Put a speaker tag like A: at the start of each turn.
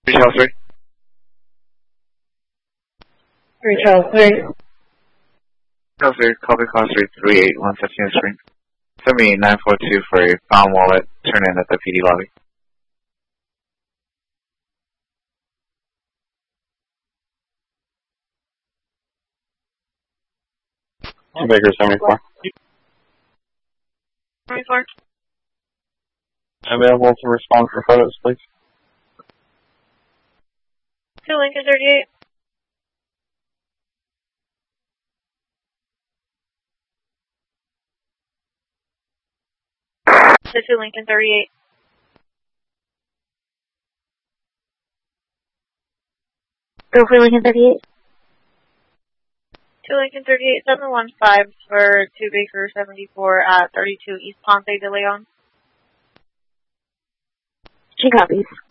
A: 3.
B: Retail 3.
A: Copy call 338, 115 screen. Send me 942 for a found wallet, turn in at the PD lobby.
C: Baker 74.
B: 24.
C: Available to respond for photos, please.
B: 2 Lincoln 38. To 2 Lincoln 38.
D: Go for Lincoln 38.
B: 2 Lincoln 38, 715 for 2 Baker 74 at 32 East Ponce de Leon.
D: She copies.